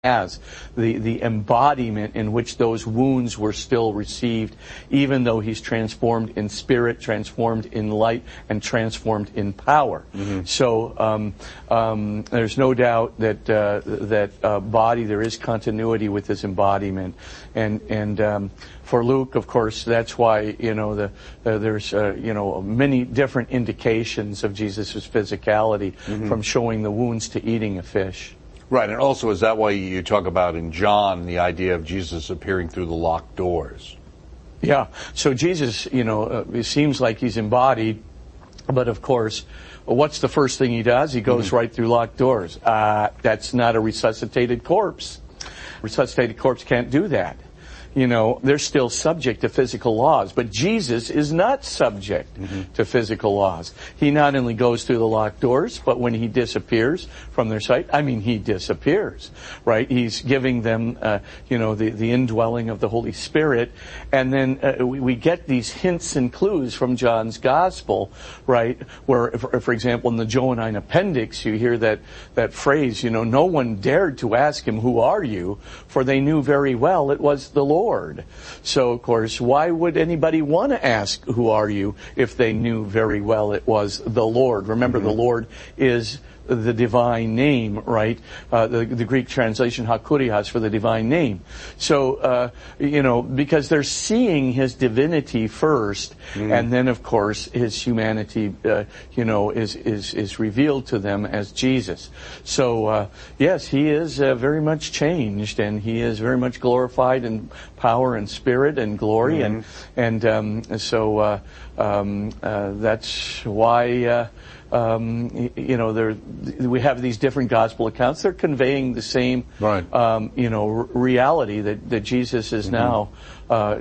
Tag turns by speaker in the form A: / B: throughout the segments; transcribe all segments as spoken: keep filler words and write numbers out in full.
A: as the, the embodiment in which those wounds were still received, even though he's transformed in spirit, transformed in light, and transformed in power. Mm-hmm. So um, um, there's no doubt that uh, that uh, body, there is continuity with his embodiment. And and um, for Luke, of course, that's why, you know, the uh, there's, uh, you know, many different indications of Jesus' physicality, mm-hmm. from showing the wounds to eating a fish.
B: Right, and also is that why you talk about in John the idea of Jesus appearing through the locked doors?
A: Yeah, so Jesus, you know, uh, it seems like he's embodied, but of course, what's the first thing he does? He goes mm-hmm. right through locked doors. Uh, that's not a resuscitated corpse. Resuscitated corpse can't do that. You know, they're still subject to physical laws. But Jesus is not subject mm-hmm. to physical laws. He not only goes through the locked doors, but when he disappears from their sight, I mean, he disappears, right? He's giving them, uh, you know, the, the indwelling of the Holy Spirit. And then uh, we, we get these hints and clues from John's Gospel, right? Where, for, for example, in the Johannine appendix, you hear that, that phrase, you know, no one dared to ask him, "Who are you?" For they knew very well it was the Lord. Lord. So, of course, why would anybody want to ask, "Who are you?" if they knew very well it was the Lord? Remember, mm-hmm. the Lord is the divine name, right? Uh, the, the Greek translation, hakurios, for the divine name. So, uh, you know, because they're seeing his divinity first, mm. and then, of course, his humanity, uh, you know, is, is, is revealed to them as Jesus. So, uh, yes, he is uh, very much changed, and he is very much glorified in power and spirit and glory, mm. and, and um, so uh, um, uh, that's why... Uh, Um, you know, there we have these different gospel accounts. They're conveying the same,
B: right.
A: um, you know, r- reality that, that Jesus is mm-hmm. now uh,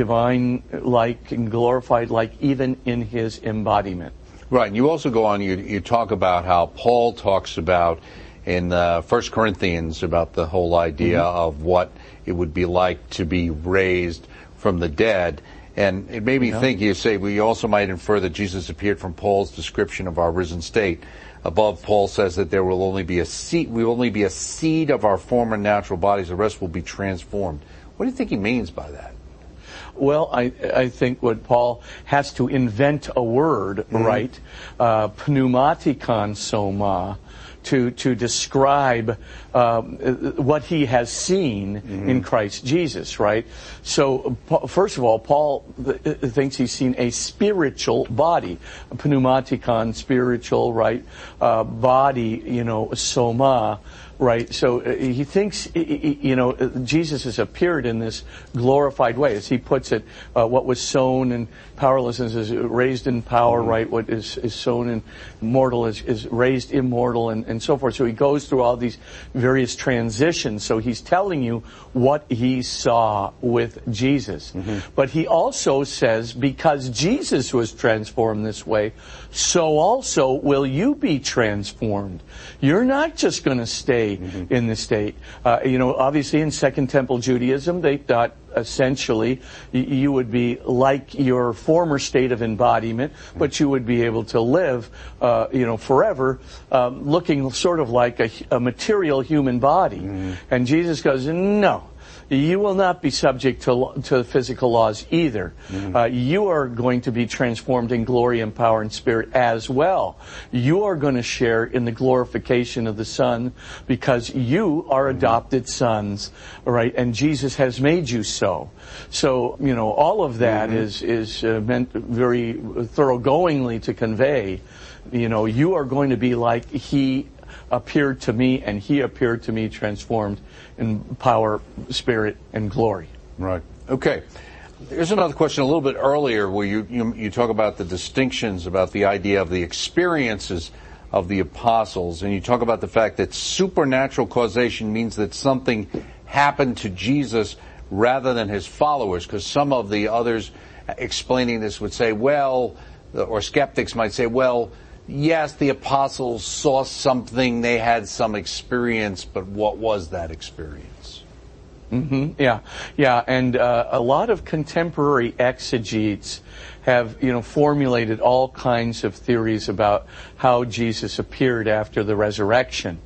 A: divine-like and glorified-like, even in his embodiment.
B: Right. And you also go on. You you talk about how Paul talks about in uh, First Corinthians about the whole idea mm-hmm. of what it would be like to be raised from the dead. And it made me yeah. think, you say, we also might infer that Jesus appeared from Paul's description of our risen state. Above, Paul says that there will only be a seed, we will only be a seed of our former natural bodies. The rest will be transformed. What do you think he means by that?
A: Well, I, I think what Paul has to invent a word, mm-hmm. right? Uh, pneumatikon soma. To, to describe um, what he has seen mm-hmm. in Christ Jesus, right? So, first of all, Paul thinks he's seen a spiritual body, a pneumatikon, spiritual, right? Uh, body, you know, soma, right? So he thinks, you know, Jesus has appeared in this glorified way. As he puts it, uh, what was sown in powerlessness is raised in power, mm-hmm. right? What is, is sown in mortal is, is raised immortal, and, and so forth. So he goes through all these various transitions. So he's telling you what he saw with Jesus. Mm-hmm. But he also says, because Jesus was transformed this way, so also will you be transformed. You're not just going to stay Mm-hmm. in the state. Uh, you know, obviously in Second Temple Judaism, they thought essentially y- you would be like your former state of embodiment, mm-hmm. but you would be able to live, uh, you know, forever, um, looking sort of like a, a material human body. Mm-hmm. And Jesus goes, no. You will not be subject to to physical laws either. Mm-hmm. Uh, you are going to be transformed in glory and power and spirit as well. You are going to share in the glorification of the Son because you are adopted sons, right? And Jesus has made you so. So, you know, all of that mm-hmm. is is uh, meant very thoroughgoingly to convey, you know, you are going to be like He appeared to me, and He appeared to me transformed in power, spirit, and glory.
B: Right. Okay. There's another question a little bit earlier where you, you, you talk about the distinctions, about the idea of the experiences of the apostles, and you talk about the fact that supernatural causation means that something happened to Jesus rather than his followers, because some of the others explaining this would say, well, or skeptics might say, well, yes, the apostles saw something, they had some experience, but what was that experience?
A: Mm-hmm. Yeah, yeah, and uh, a lot of contemporary exegetes have, you know, formulated all kinds of theories about how Jesus appeared after the resurrection.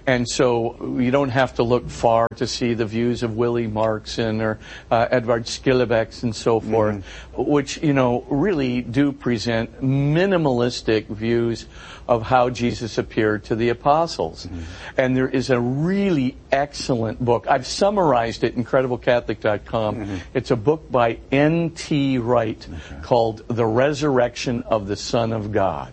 A: And so you don't have to look far to see the views of Willie Markson or uh, Edward Schillebeeck and so forth, mm-hmm. which, you know, really do present minimalistic views of how Jesus appeared to the apostles. Mm-hmm. And there is a really excellent book. I've summarized it in Credible Catholic dot com. Mm-hmm. It's a book by N T Wright okay. called The Resurrection of the Son of God.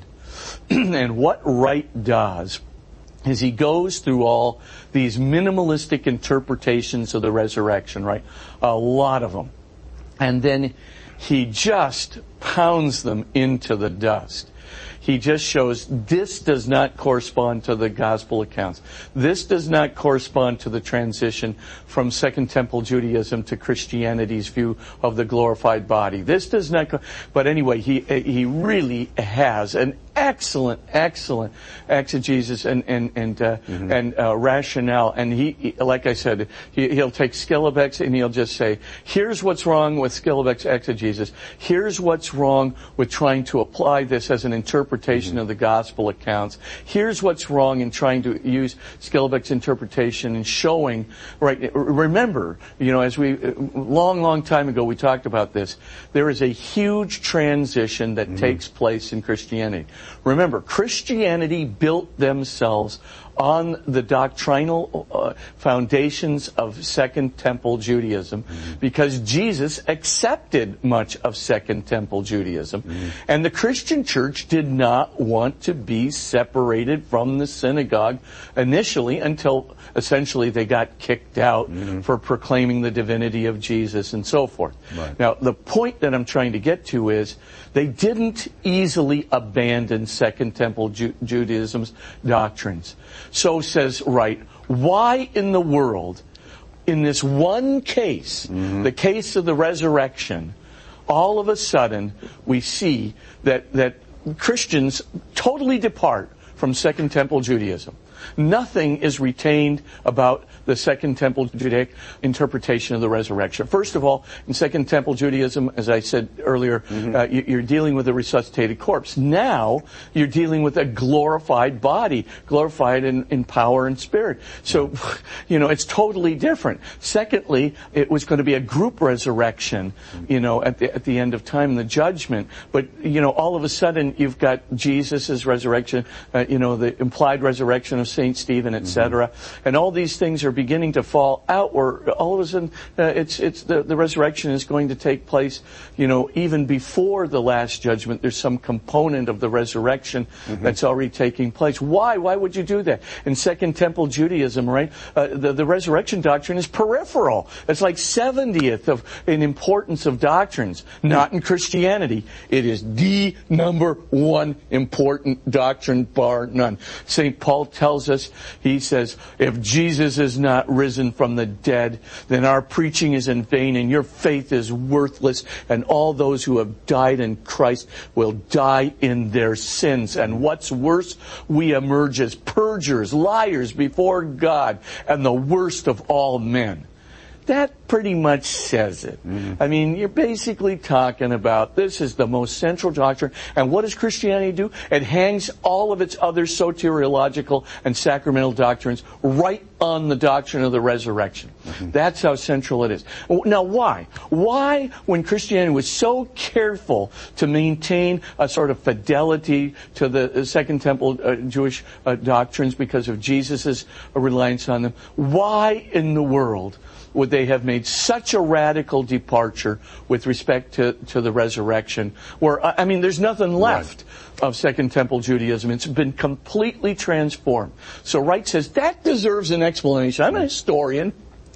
A: And what Wright does is he goes through all these minimalistic interpretations of the resurrection, right? A lot of them. And then he just pounds them into the dust. He just shows this does not correspond to the gospel accounts. This does not correspond to the transition from Second Temple Judaism to Christianity's view of the glorified body. This does not. Co- but anyway, he he really has an excellent, excellent exegesis and and and uh, mm-hmm. and uh, rationale. And he, he, like I said, he, he'll take Schillebeeck's and he'll just say, here's what's wrong with Schillebeeck's exegesis. Here's what's wrong with trying to apply this as an interpretation mm-hmm. of the gospel accounts. Here's what's wrong in trying to use Schillebeeck's interpretation and showing, right, remember, you know, as we, long, long time ago we talked about this, there is a huge transition that mm-hmm. takes place in Christianity. Remember, Christianity built themselves on the doctrinal uh, foundations of Second Temple Judaism mm-hmm. because Jesus accepted much of Second Temple Judaism. Mm-hmm. And the Christian church did not want to be separated from the synagogue initially until essentially they got kicked out mm-hmm. for proclaiming the divinity of Jesus and so forth. Right. Now, the point that I'm trying to get to is they didn't easily abandon Second Temple Ju- Judaism's doctrines. So says Wright, why in the world, in this one case, mm-hmm. the case of the resurrection, all of a sudden we see that, that Christians totally depart from Second Temple Judaism? Nothing is retained about the Second Temple Judaic interpretation of the resurrection. First of all, in Second Temple Judaism, as I said earlier, mm-hmm. uh, you're dealing with a resuscitated corpse. Now, you're dealing with a glorified body, glorified in, in power and spirit. So, you know, it's totally different. Secondly, it was going to be a group resurrection, you know, at the, at the end of time, the judgment. But, you know, all of a sudden, you've got Jesus' resurrection, uh, you know, the implied resurrection of Saint Stephen, et cetera. Mm-hmm. And all these things are beginning to fall out, where all of a sudden uh, it's it's the, the resurrection is going to take place, you know, even before the last judgment. There's some component of the resurrection mm-hmm. that's already taking place. Why? Why would you do that? In Second Temple Judaism, right, uh, the, the resurrection doctrine is peripheral. It's like seventieth of in importance of doctrines. Not in Christianity. It is the number one important doctrine, bar none. Saint Paul tells us, he says, if Jesus is not risen from the dead, then our preaching is in vain and your faith is worthless, and all those who have died in Christ will die in their sins. And what's worse, we emerge as perjurers, liars before God, and the worst of all men. That pretty much says it. Mm-hmm. I mean, you're basically talking about this is the most central doctrine. And what does Christianity do? It hangs all of its other soteriological and sacramental doctrines right on the doctrine of the resurrection. Mm-hmm. That's how central it is. Now, why? Why, when Christianity was so careful to maintain a sort of fidelity to the Second Temple uh, Jewish uh, doctrines because of Jesus' reliance on them, why in the world would they have made such a radical departure with respect to, to the resurrection? Where, I mean, there's nothing left right. of Second Temple Judaism. It's been completely transformed. So Wright says, that deserves an explanation. I'm a historian.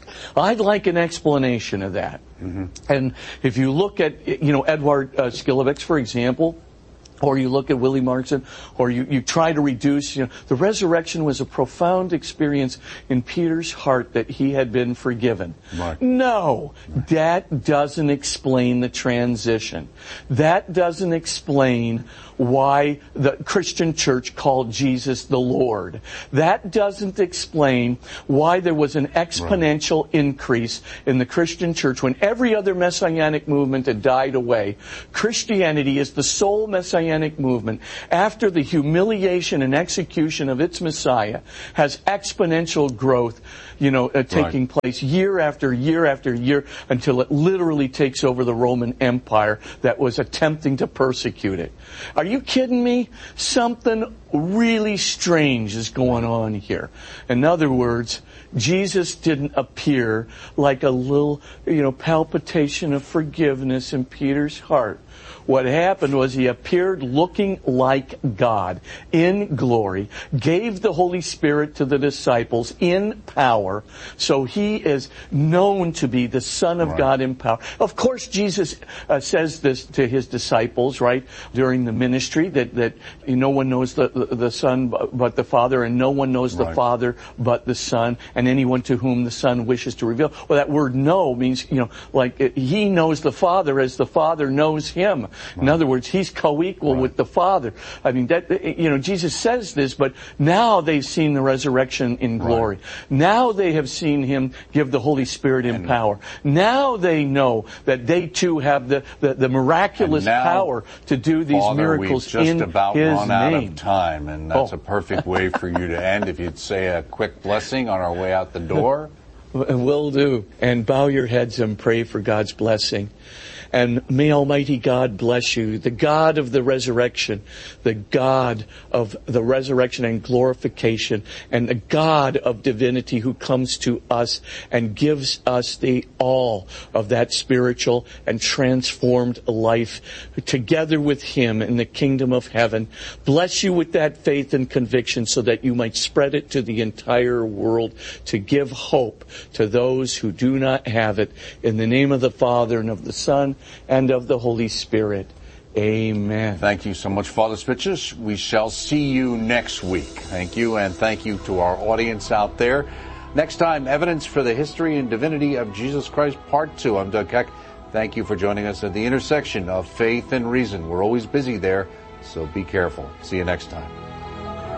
A: I'd like an explanation of that. Mm-hmm. And if you look at, you know, Edward uh, Schillebeeck, for example, or you look at Willie Markson, or you, you try to reduce, you know, the resurrection was a profound experience in Peter's heart that he had been forgiven. Right. No, that doesn't explain the transition. That doesn't explain why the Christian church called Jesus the Lord. That doesn't explain why there was an exponential right. increase in the Christian church when every other messianic movement had died away. Christianity is the sole messianic Messianic movement, after the humiliation and execution of its Messiah, has exponential growth, you know, uh, taking
B: right.
A: place year after year after year until it literally takes over the Roman Empire that was attempting to persecute it. Are you kidding me? Something really strange is going on here. In other words, Jesus didn't appear like a little, you know, palpitation of forgiveness in Peter's heart. What happened was he appeared looking like God in glory, gave the Holy Spirit to the disciples in power, so he is known to be the Son of
B: right.
A: God in power. Of course, Jesus uh, says this to his disciples, right, during the ministry, that, that no one knows the, the, the Son but the Father, and no one knows the
B: right.
A: Father but the Son, and anyone to whom the Son wishes to reveal. Well, that word know means, you know, like uh, he knows the Father as the Father knows him. In
B: right.
A: other words, he's co-equal
B: right.
A: with the Father. I mean, that, you know, Jesus says this, but now they've seen the resurrection in glory.
B: Right.
A: Now they have seen him give the Holy Spirit in
B: and
A: power. Now they know that they too have the, the, the miraculous
B: now,
A: power to do these
B: Father,
A: miracles
B: we've just
A: in
B: about
A: his
B: run out
A: name.
B: of time, and that's
A: Oh.
B: a perfect way for you to end. If you'd say a quick blessing on our way out the door.
A: Will do. And bow your heads and pray for God's blessing. And may Almighty God bless you, the God of the resurrection, the God of the resurrection and glorification, and the God of divinity who comes to us and gives us the all of that spiritual and transformed life together with Him in the kingdom of heaven. Bless you with that faith and conviction so that you might spread it to the entire world to give hope to those who do not have it. In the name of the Father and of the Son and of the Holy Spirit. Amen.
B: Thank you so much, Father Spitzers. We shall see you next week. Thank you, and thank you to our audience out there. Next time, Evidence for the History and Divinity of Jesus Christ, Part two. I'm Doug Keck. Thank you for joining us at the intersection of faith and reason. We're always busy there, so be careful. See you next time.